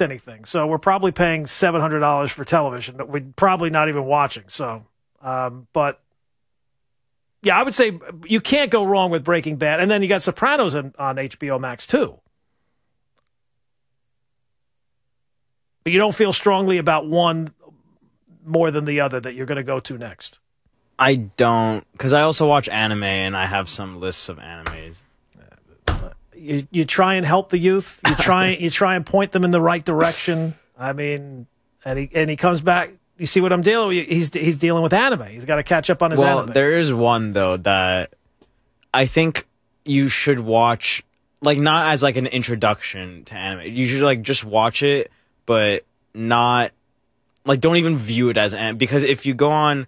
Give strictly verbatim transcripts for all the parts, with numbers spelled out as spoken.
expect anything. So we're probably paying seven hundred dollars for television that we're probably not even watching. So, um, but yeah, I would say you can't go wrong with Breaking Bad. And then you got Sopranos on, on H B O Max too. But you don't feel strongly about one more than the other that you're going to go to next. I don't, because I also watch anime and I have some lists of animes. You you try and help the youth. You try you try and point them in the right direction. I mean, and he and he comes back. You see what I'm dealing with? He's he's dealing with anime. He's got to catch up on his well, anime. There is one though that I think you should watch, like not as like an introduction to anime. You should like just watch it, but not like don't even view it as an, because if you go on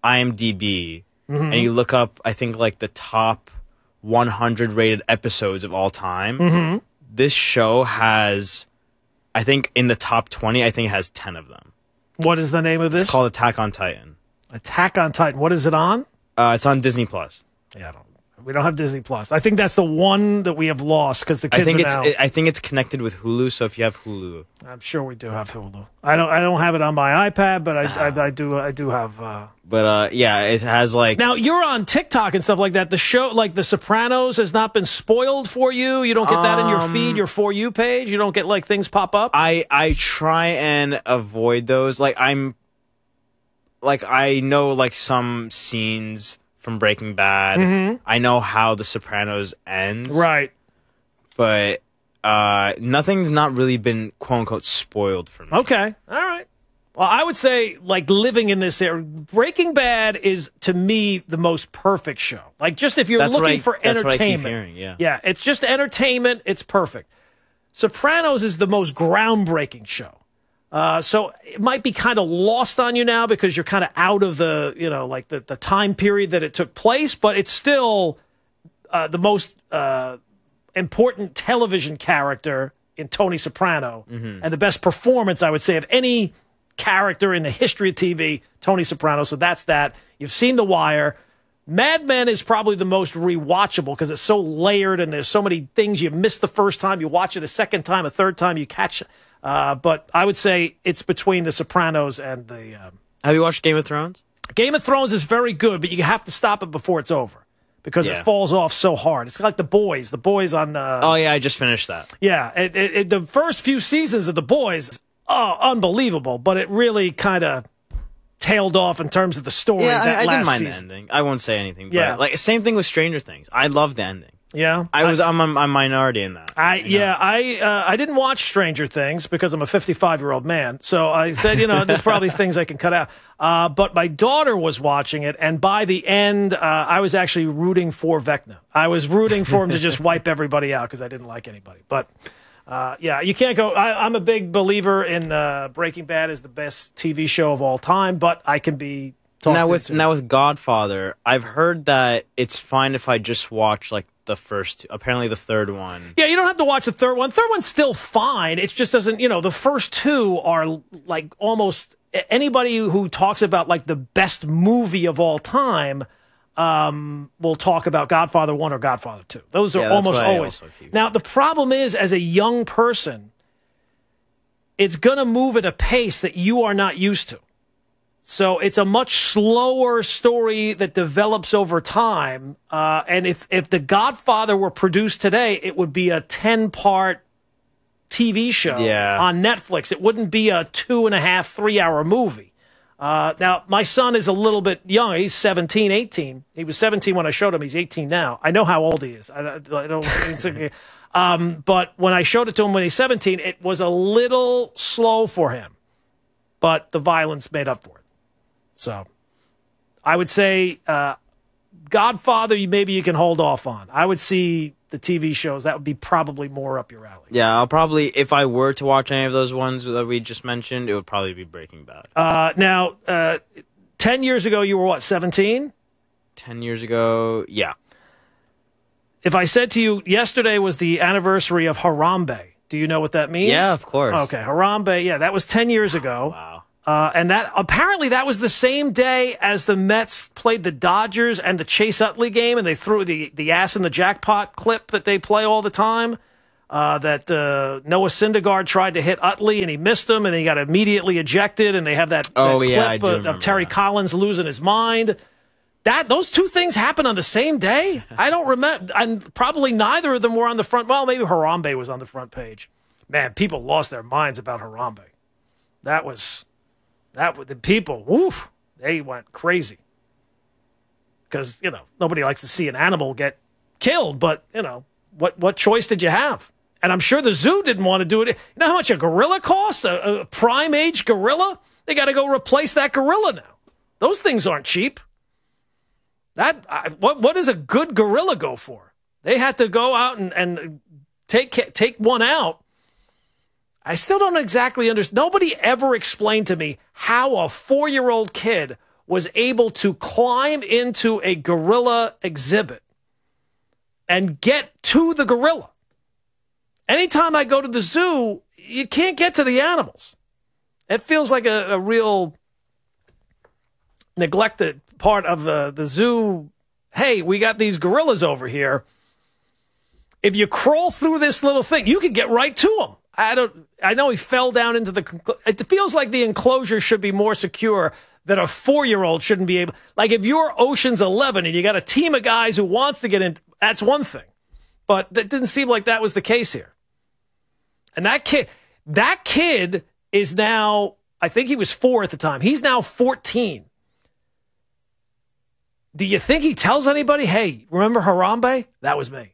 IMDb mm-hmm. and you look up, I think like the top one hundred rated episodes of all time. Mm-hmm. This show has, I think in the top twenty, I think it has ten of them. What is the name of this? It's called Attack on Titan. Attack on Titan. What is it on? Uh, it's on Disney Plus. Yeah, I don't. We don't have Disney Plus. I think that's the one that we have lost because the kids I think are it's. now. It, I think it's connected with Hulu. So if you have Hulu, I'm sure we do have Hulu. I don't. I don't have it on my iPad, but I. I, I do. I do have. Uh... But uh, yeah, it has like. Now you're on TikTok and stuff like that. The show, like The Sopranos, has not been spoiled for you. You don't get that in your Um, feed, your For You page. You don't get like things pop up. I I try and avoid those. Like I'm. Like I know like some scenes from Breaking Bad. Mm-hmm. I know how The Sopranos ends. Right. But uh, nothing's not really been quote unquote spoiled for me. Okay. All right. Well, I would say like living in this area, Breaking Bad is to me the most perfect show. Like just if you're That's looking what I- for that's what I keep entertainment. hearing, yeah. Yeah. It's just entertainment. It's perfect. Sopranos is the most groundbreaking show. Uh, so it might be kind of lost on you now because you're kind of out of the, you know, like the, the time period that it took place, but it's still uh, the most uh, important television character in Tony Soprano Mm-hmm. and the best performance, I would say, of any character in the history of T V, Tony Soprano. So that's that. You've seen The Wire. Mad Men is probably the most rewatchable because it's so layered and there's so many things you miss the first time. You watch it a second time, a third time, you catch Uh, but I would say it's between The Sopranos and the... Um, Have you watched Game of Thrones? Game of Thrones is very good, but you have to stop it before it's over because Yeah. it falls off so hard. It's like The Boys. The Boys on... Uh, Oh, yeah, I just finished that. yeah, it, it, it, the first few seasons of The Boys, oh, unbelievable, but it really kind of tailed off in terms of the story. Yeah, that I, I last didn't mind season. the ending. I won't say anything. But Yeah. like same thing with Stranger Things. I love the ending. Yeah, I was. I'm a, a minority in that. I you know? yeah I uh, I didn't watch Stranger Things because I'm a fifty-five year old man. So I said, you know, there's probably things I can cut out. Uh, but my daughter was watching it, and by the end, uh, I was actually rooting for Vecna. I was rooting for him to just wipe everybody out because I didn't like anybody. But uh, yeah, you can't go. I, I'm a big believer in uh, Breaking Bad is the best T V show of all time, but I can be talked Now with into. now with Godfather, I've heard that it's fine if I just watch like the first two. Apparently the third one. Yeah, you don't have to watch the third one. Third one's still fine. It just doesn't, you know, the first two are like almost anybody who talks about like the best movie of all time um, will talk about Godfather one or Godfather two. Those are Yeah, that's almost what I always. also keep. Now, the problem is, as a young person, it's going to move at a pace that you are not used to. So it's a much slower story that develops over time. Uh, and if, if The Godfather were produced today, it would be a ten-part T V show Yeah. on Netflix. It wouldn't be a two and a half, three-hour movie. Uh, now, my son is a little bit younger. He's seventeen, eighteen. He was seventeen when I showed him. He's eighteen now. I know how old he is. I, I don't. It's okay. Um, but when I showed it to him when he's seventeen, it was a little slow for him. But the violence made up for it. So I would say uh, Godfather, you, maybe you can hold off on. I would see the T V shows. That would be probably more up your alley. Yeah, I'll probably, if I were to watch any of those ones that we just mentioned, it would probably be Breaking Bad. Uh, now, uh, ten years ago, you were what, seventeen? Ten years ago, yeah. If I said to you, yesterday was the anniversary of Harambe, do you know what that means? Yeah, of course. Okay, Harambe, yeah, that was ten years ago. Wow. Uh, and that apparently that was the same day as the Mets played the Dodgers and the Chase Utley game, and they threw the, the ass in the jackpot clip that they play all the time. Uh, that uh, Noah Syndergaard tried to hit Utley and he missed him and he got immediately ejected. And they have that, oh, that yeah, clip of, of Terry that. Collins losing his mind. That those two things happened on the same day. I don't remember, and probably neither of them were on the front. Well, maybe Harambe was on the front page. Man, people lost their minds about Harambe. That was that. Was, the people, woof, they went crazy because you know nobody likes to see an animal get killed. But you know what? What choice did you have? And I'm sure the zoo didn't want to do it. You know how much a gorilla costs? A, a prime age gorilla? They got to go replace that gorilla now. Those things aren't cheap. That I, what what does a good gorilla go for? They had to go out and, and take take one out. I still don't exactly understand. Nobody ever explained to me how a four-year-old kid was able to climb into a gorilla exhibit and get to the gorilla. Anytime I go to the zoo, you can't get to the animals. It feels like a, a real neglected part of the, the zoo. Hey, we got these gorillas over here. If you crawl through this little thing, you could get right to them. I don't. I know he fell down into the. It feels like the enclosure should be more secure. That a four-year-old shouldn't be able. Like if you're Ocean's Eleven and you got a team of guys who wants to get in, that's one thing. But that didn't seem like that was the case here. And that kid, that kid is now. I think he was four at the time. He's now fourteen. Do you think he tells anybody, hey, remember Harambe? That was me.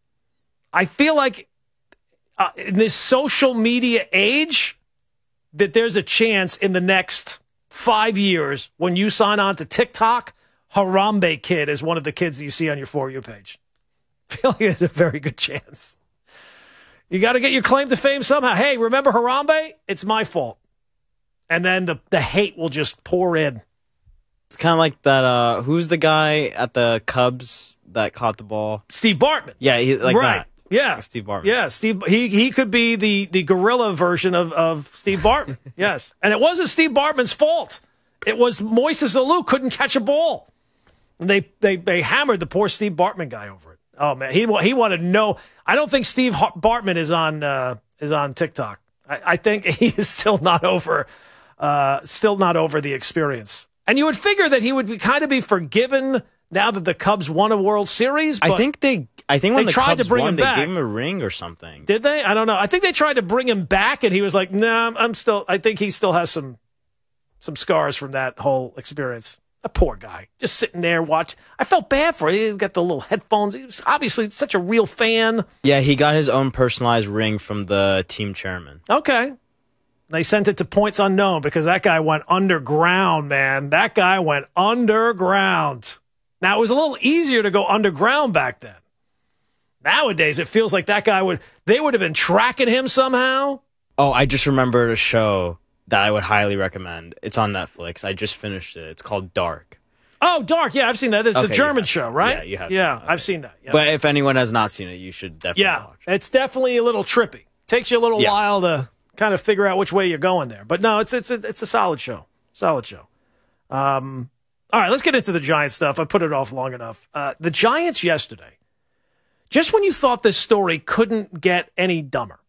I feel like uh, in this social media age that there's a chance in the next five years when you sign on to TikTok, Harambe kid is one of the kids that you see on your For You page. I feel like there's a very good chance. You got to get your claim to fame somehow. Hey, remember Harambe? It's my fault. And then the, the hate will just pour in. It's kind of like that. Uh, who's the guy at the Cubs that caught the ball? Steve Bartman. Yeah, he, like right. that. Yeah, like Steve Bartman. Yeah, Steve. He he could be the the gorilla version of of Steve Bartman. Yes, and it wasn't Steve Bartman's fault. It was Moises Alou couldn't catch a ball, and they they they hammered the poor Steve Bartman guy over it. Oh man, he he wanted to know. I don't think Steve Bartman is on uh, is on TikTok. I, I think he is still not over, uh, still not over the experience. And you would figure that he would be, kind of be forgiven now that the Cubs won a World Series. But I think they. I think when they the tried Cubs to bring won, him they back. gave him a ring or something. Did they? I don't know. I think they tried to bring him back, and he was like, "No, nah, I'm still." I think he still has some some scars from that whole experience. A poor guy, just sitting there watch. I felt bad for him. He got the little headphones. He was obviously such a real fan. Yeah, he got his own personalized ring from the team chairman. Okay. They sent it to Points Unknown because that guy went underground, man. That guy went underground. Now, it was a little easier to go underground back then. Nowadays, it feels like that guy would, they would have been tracking him somehow. Oh, I just remembered a show that I would highly recommend. It's on Netflix. I just finished it. It's called Dark. Oh, Dark. Yeah, I've seen that. It's okay, a German have, show, right? Yeah, you have. Yeah, seen okay. I've seen that. Yeah. But if anyone has not seen it, you should definitely yeah, watch it. It's definitely a little trippy. Takes you a little yeah. while to kind of figure out which way you're going there. But no, it's it's it's a solid show. Solid show. Um, all right, let's get into the Giants stuff. I put it off long enough. Uh, the Giants yesterday, just when you thought this story couldn't get any dumber.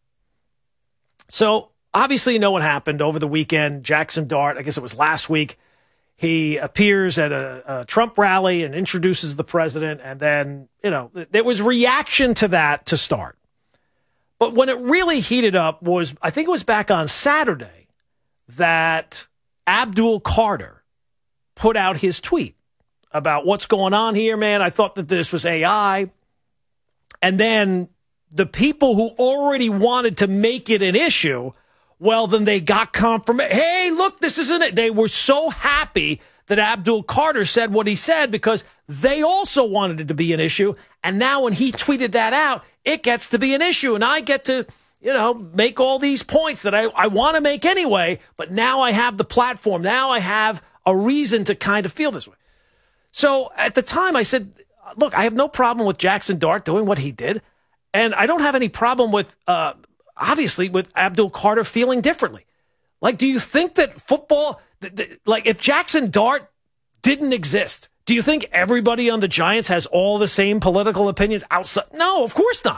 So obviously you know what happened over the weekend. Jackson Dart, I guess it was last week, he appears at a, a Trump rally and introduces the president. And then, you know, there was reaction to that to start. But when it really heated up was, I think it was back on Saturday, that Abdul Carter put out his tweet about what's going on here, man. I thought that this was A I. And then the people who already wanted to make it an issue, well, then they got confirmation. Hey, look, this isn't it. They were so happy that Abdul Carter said what he said because they also wanted it to be an issue. And now when he tweeted that out, it gets to be an issue. And I get to, you know, make all these points that I, I want to make anyway. But now I have the platform. Now I have a reason to kind of feel this way. So at the time I said, look, I have no problem with Jackson Dart doing what he did. And I don't have any problem with, uh, obviously, with Abdul Carter feeling differently. Like, do you think that football, th- th- like if Jackson Dart didn't exist, do you think everybody on the Giants has all the same political opinions outside? No, of course not.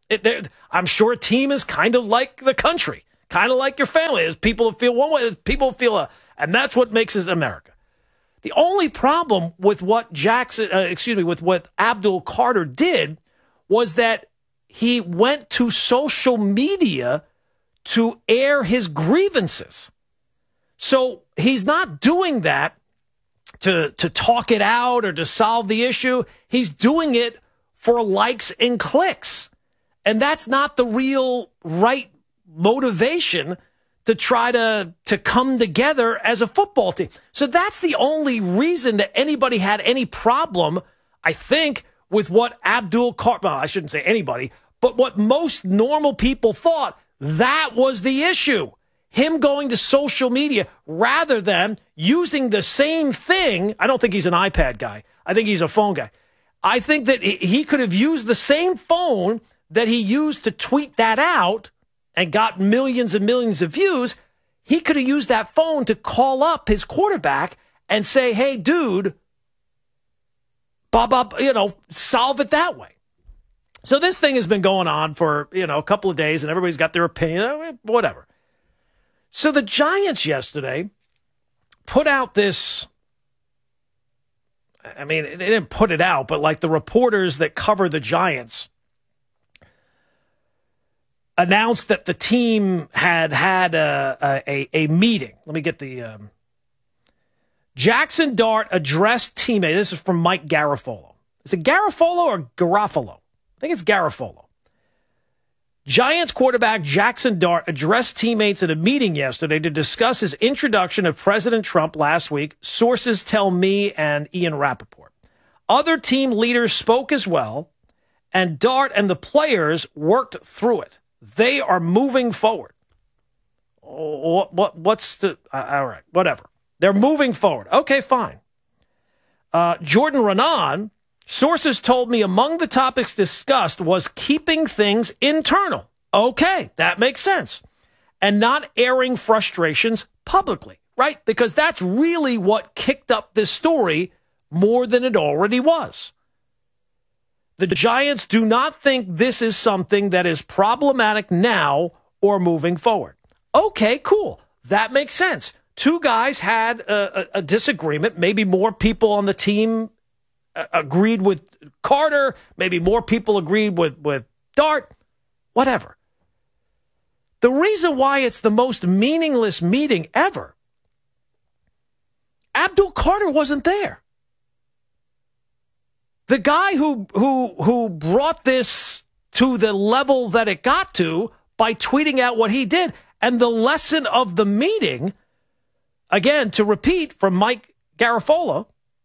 It, I'm sure a team is kind of like the country, kind of like your family. There's people who feel one way, there's people who feel a, and that's what makes us America. The only problem with what Jackson, uh, excuse me, with what Abdul Carter did was that he went to social media to air his grievances. So he's not doing that to, to talk it out or to solve the issue. He's doing it for likes and clicks. And that's not the real right motivation to try to, to come together as a football team. So that's the only reason that anybody had any problem, I think, with what Abdul Carter, well, I shouldn't say anybody, but what most normal people thought, that was the issue. Him going to social media rather than using the same thing. I don't think he's an iPad guy. I think he's a phone guy. I think that he could have used the same phone that he used to tweet that out and got millions and millions of views. He could have used that phone to call up his quarterback and say, hey, dude, Bob, Bob, you know, solve it that way. So this thing has been going on for, you know, a couple of days and everybody's got their opinion, whatever. So the Giants yesterday put out this, I mean, they didn't put it out, but like the reporters that cover the Giants announced that the team had had a, a, a meeting. Let me get the, um, Jackson Dart addressed teammates. This is from Mike Garafolo. Is it Garafolo or Garofalo? I think it's Garafolo. Giants quarterback Jackson Dart addressed teammates at a meeting yesterday to discuss his introduction of President Trump last week, sources tell me and Ian Rappaport. Other team leaders spoke as well, and Dart and the players worked through it. They are moving forward. What, what, what's the... Uh, all right, whatever. They're moving forward. Okay, fine. Uh, Jordan Renan, sources told me among the topics discussed was keeping things internal. Okay, that makes sense. And not airing frustrations publicly, right? Because that's really what kicked up this story more than it already was. The Giants do not think this is something that is problematic now or moving forward. Okay, cool. That makes sense. Two guys had a, a, a disagreement. Maybe more people on the team uh, agreed with Carter. Maybe more people agreed with, with Dart. Whatever. The reason why it's the most meaningless meeting ever, Abdul Carter wasn't there. The guy who who who brought this to the level that it got to by tweeting out what he did. And the lesson of the meeting, again, to repeat from Mike Garafolo,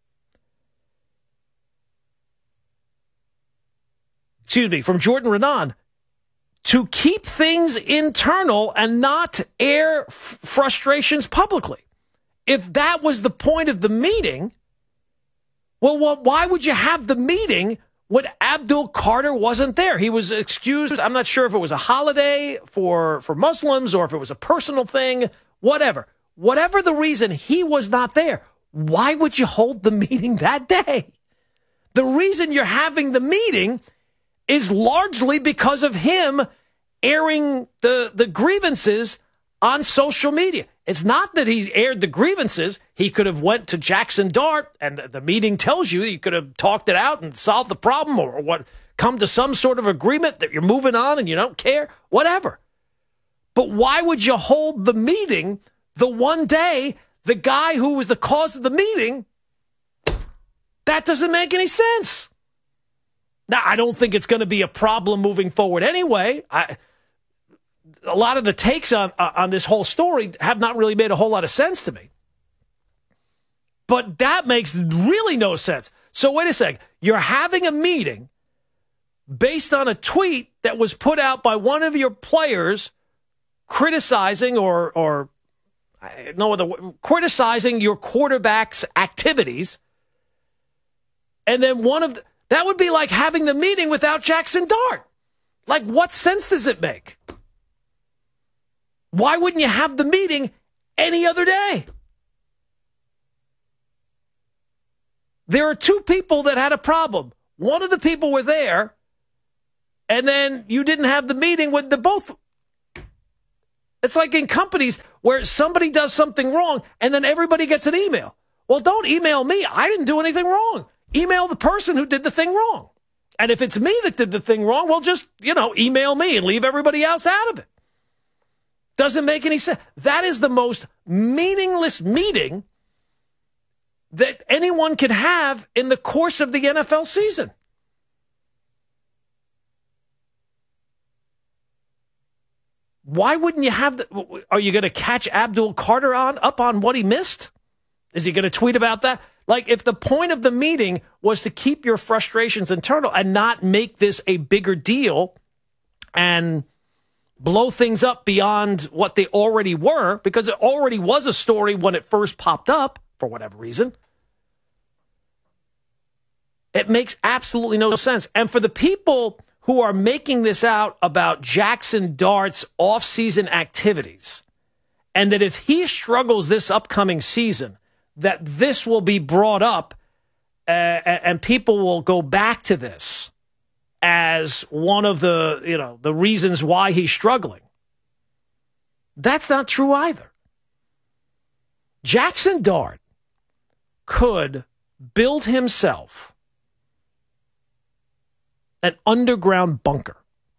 excuse me, from Jordan Renan, to keep things internal and not air f- frustrations publicly. If that was the point of the meeting, well, well, why would you have the meeting when Abdul Carter wasn't there? He was excused. I'm not sure if it was a holiday for, for Muslims or if it was a personal thing, whatever. Whatever the reason, he was not there. Why would you hold the meeting that day? The reason you're having the meeting is largely because of him airing the, the grievances on social media. It's not that he aired the grievances. He could have went to Jackson Dart, and the meeting tells you you could have talked it out and solved the problem or what, come to some sort of agreement that you're moving on and you don't care, whatever. But why would you hold the meeting the one day the guy who was the cause of the meeting? That doesn't make any sense. Now, I don't think it's going to be a problem moving forward anyway. I, a lot of the takes on uh, on this whole story have not really made a whole lot of sense to me. But that makes really no sense. So wait a second. You're having a meeting based on a tweet that was put out by one of your players criticizing or, or I know the criticizing your quarterback's activities. And then one of the, that would be like having the meeting without Jackson Dart. Like, what sense does it make? Why wouldn't you have the meeting any other day? There are two people that had a problem. One of the people were there, and then you didn't have the meeting with the both. It's like in companies where somebody does something wrong and then everybody gets an email. Well, don't email me. I didn't do anything wrong. Email the person who did the thing wrong. And if it's me that did the thing wrong, well, just, you know, email me and leave everybody else out of it. Doesn't make any sense. That is the most meaningless meeting that anyone can have in the course of the N F L season. Why wouldn't you have the, are you going to catch Abdul Carter on up on what he missed? Is he going to tweet about that? Like, if the point of the meeting was to keep your frustrations internal and not make this a bigger deal and blow things up beyond what they already were, because it already was a story when it first popped up, for whatever reason, it makes absolutely no sense. And for the people who are making this out about Jackson Dart's off-season activities, and that if he struggles this upcoming season, that this will be brought up uh, and people will go back to this as one of the, you know, the reasons why he's struggling. That's not true either. Jackson Dart could build himself an underground bunker.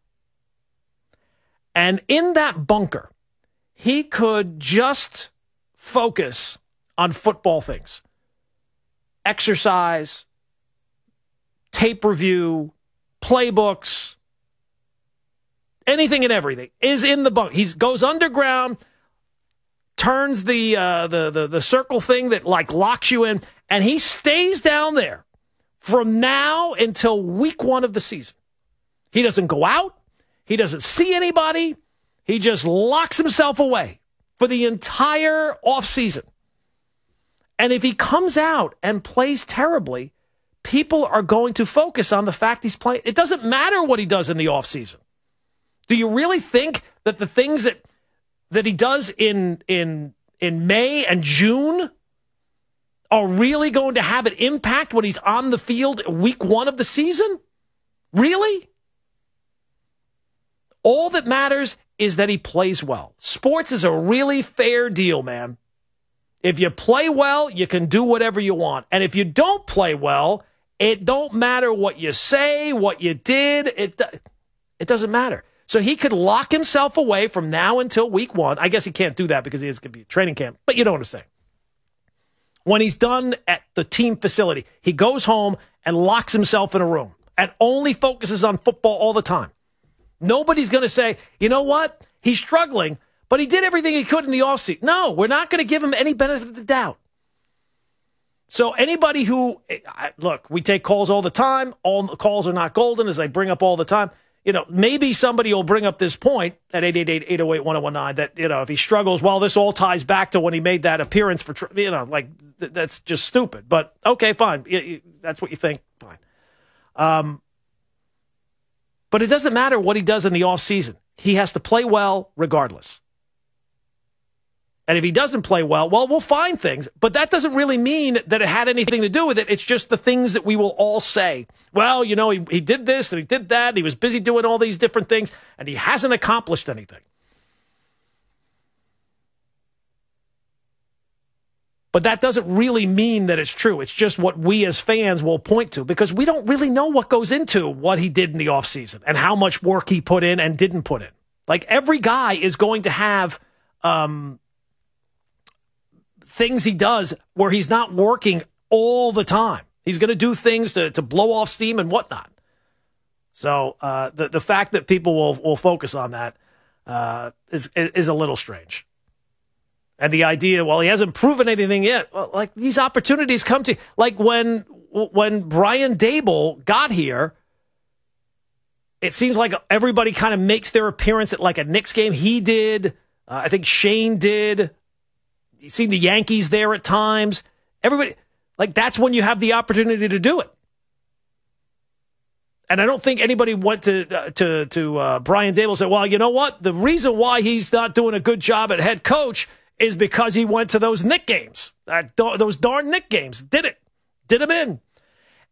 And in that bunker, he could just focus on football things. Exercise, tape review, playbooks, anything and everything is in the bunker. He goes underground, turns the, uh, the the the circle thing that like locks you in, and he stays down there from now until week one of the season. He doesn't go out. He doesn't see anybody. He just locks himself away for the entire offseason. And if he comes out and plays terribly, people are going to focus on the fact he's playing. It doesn't matter what he does in the offseason. Do you really think that the things that that he does in in in May and June are really going to have an impact when he's on the field week one of the season? Really? All that matters is that he plays well. Sports is a really fair deal, man. If you play well, you can do whatever you want. And if you don't play well, it don't matter what you say, what you did. It, it doesn't matter. So he could lock himself away from now until week one. I guess he can't do that because he is going to be a training camp. But you know what I'm saying. When he's done at the team facility, he goes home and locks himself in a room and only focuses on football all the time. Nobody's going to say, you know what? He's struggling, but he did everything he could in the offseason. No, we're not going to give him any benefit of the doubt. So anybody who, look, we take calls all the time. All calls are not golden, as I bring up all the time. You know, maybe somebody will bring up this point at eight eight eight, eight oh eight, one oh one nine that, you know, if he struggles, well, this all ties back to when he made that appearance for, you know, like, th- that's just stupid. But, okay, fine. You, you, that's what you think. Fine. Um, but it doesn't matter what he does in the offseason. He has to play well regardless. And if he doesn't play well, well, we'll find things. But that doesn't really mean that it had anything to do with it. It's just the things that we will all say. Well, you know, he, he did this and he did that. And he was busy doing all these different things. And he hasn't accomplished anything. But that doesn't really mean that it's true. It's just what we as fans will point to. Because we don't really know what goes into what he did in the offseason. And how much work he put in and didn't put in. Like, every guy is going to have Um, things he does where he's not working all the time. He's going to do things to, to blow off steam and whatnot. So uh, the the fact that people will will focus on that uh, is is a little strange. And the idea, well, he hasn't proven anything yet. Well, like, these opportunities come to, like when when Brian Daboll got here, it seems like everybody kind of makes their appearance at like a Knicks game. He did. Uh, I think Shane did. You see the Yankees there at times. Everybody, like, that's when you have the opportunity to do it. And I don't think anybody went to uh, to to uh, Brian Daboll and said, well, you know what? The reason why he's not doing a good job at head coach is because he went to those Knick games. Uh, those darn Knick games. Did it. Did him in.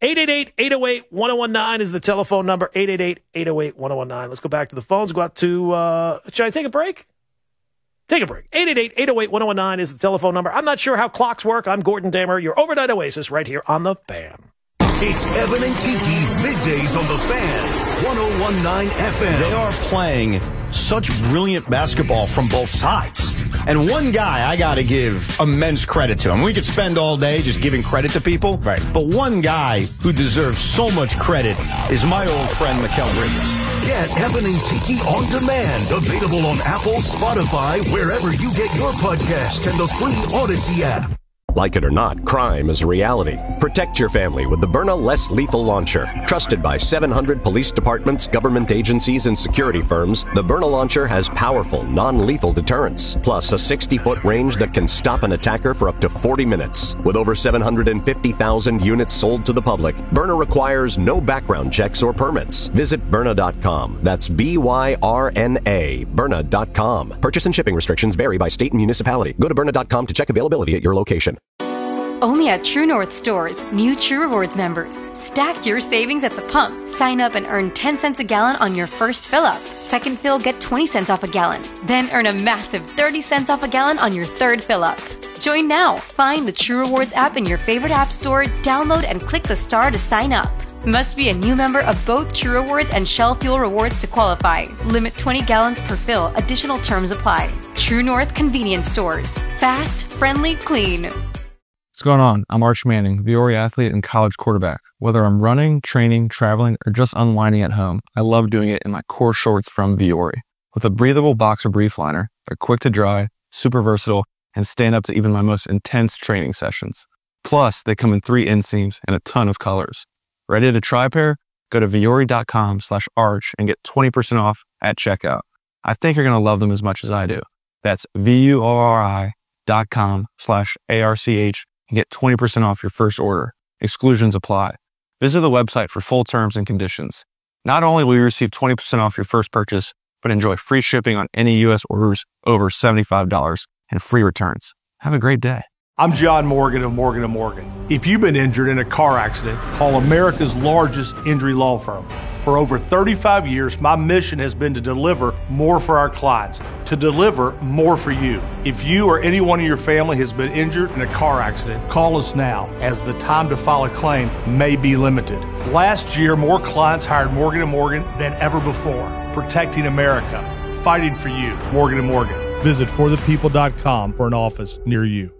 eight eight eight, eight oh eight, one oh one nine is the telephone number. eight eight eight, eight oh eight, one oh one nine. Let's go back to the phones. Go out to, uh, should I take a break? Take a break. eight eight eight, eight oh eight, one oh one nine is the telephone number. I'm not sure how clocks work. I'm Gordon Damer, your overnight oasis right here on The Fan. It's Evan and Tiki, middays on The Fan, one oh one point nine F M. They are playing such brilliant basketball from both sides. And one guy I got to give immense credit to. I mean, we could spend all day just giving credit to people. Right. But one guy who deserves so much credit is my old friend, Mikal Bridges. Get Evan and Tiki on demand. Available on Apple, Spotify, wherever you get your podcast, and the free Odyssey app. Like it or not, crime is a reality. Protect your family with the Byrna Less Lethal Launcher. Trusted by seven hundred police departments, government agencies, and security firms, the Byrna Launcher has powerful, non-lethal deterrence, plus a sixty-foot range that can stop an attacker for up to forty minutes. With over seven hundred fifty thousand units sold to the public, Byrna requires no background checks or permits. Visit Byrna dot com. That's B Y R N A, Byrna dot com. Purchase and shipping restrictions vary by state and municipality. Go to Byrna dot com to check availability at your location. Only at True North stores, new True Rewards members. Stack your savings at the pump. Sign up and earn ten cents a gallon on your first fill up. Second fill, get twenty cents off a gallon. Then earn a massive thirty cents off a gallon on your third fill up. Join now. Find the True Rewards app in your favorite app store, download and click the star to sign up. Must be a new member of both True Rewards and Shell Fuel Rewards to qualify. Limit twenty gallons per fill. Additional terms apply. True North Convenience Stores. Fast, friendly, clean. What's going on? I'm Arch Manning, Viore athlete and college quarterback. Whether I'm running, training, traveling, or just unwinding at home, I love doing it in my core shorts from Viore. With a breathable boxer brief liner, they're quick to dry, super versatile, and stand up to even my most intense training sessions. Plus, they come in three inseams and a ton of colors. Ready to try a pair? Go to Viore dot com slash arch and get twenty percent off at checkout. I think you're going to love them as much as I do. That's V U O R I dot com slash A R C H and get twenty percent off your first order. Exclusions apply. Visit the website for full terms and conditions. Not only will you receive twenty percent off your first purchase, but enjoy free shipping on any U S orders over seventy-five dollars and free returns. Have a great day. I'm John Morgan of Morgan and Morgan. If you've been injured in a car accident, call America's largest injury law firm. For over thirty-five years, my mission has been to deliver more for our clients, to deliver more for you. If you or anyone in your family has been injured in a car accident, call us now, as the time to file a claim may be limited. Last year, more clients hired Morgan and Morgan than ever before. Protecting America, fighting for you. Morgan and Morgan. Visit for the people dot com for an office near you.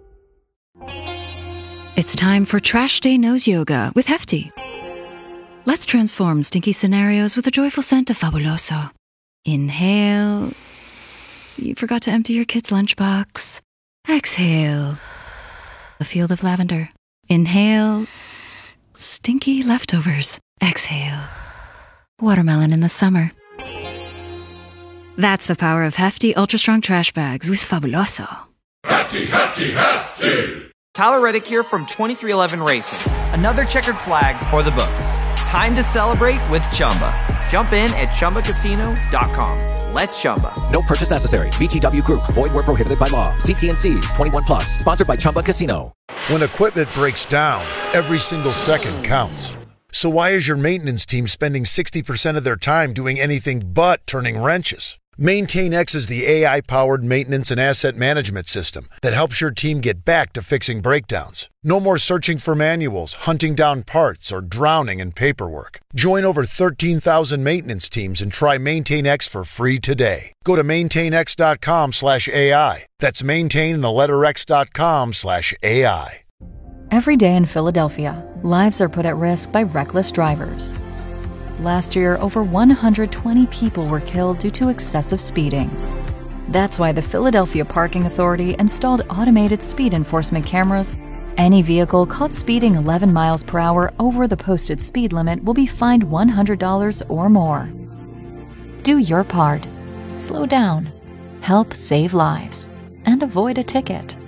It's time for Trash Day Nose Yoga with Hefty. Let's transform stinky scenarios with a joyful scent of Fabuloso. Inhale. You forgot to empty your kid's lunchbox. Exhale. A field of lavender. Inhale. Stinky leftovers. Exhale. Watermelon in the summer. That's the power of Hefty Ultra Strong Trash Bags with Fabuloso. Hefty, hefty, hefty! Tyler Reddick here from twenty-three eleven Racing. Another checkered flag for the books. Time to celebrate with Chumba. Jump in at Chumba Casino dot com. Let's Chumba. No purchase necessary. V G W Group. Void where prohibited by law. See T N Cs. twenty-one plus. Sponsored by Chumba Casino. When equipment breaks down, every single second counts. So why is your maintenance team spending sixty percent of their time doing anything but turning wrenches? MaintainX is the A I-powered maintenance and asset management system that helps your team get back to fixing breakdowns. No more searching for manuals, hunting down parts, or drowning in paperwork. Join over thirteen thousand maintenance teams and try MaintainX for free today. Go to maintainx dot com slash A I. That's maintain the letter X dot com slash A I. Every day in Philadelphia, lives are put at risk by reckless drivers. Last year, over one hundred twenty people were killed due to excessive speeding. That's why the Philadelphia Parking Authority installed automated speed enforcement cameras. Any vehicle caught speeding eleven miles per hour over the posted speed limit will be fined one hundred dollars or more. Do your part. Slow down. Help save lives. And avoid a ticket.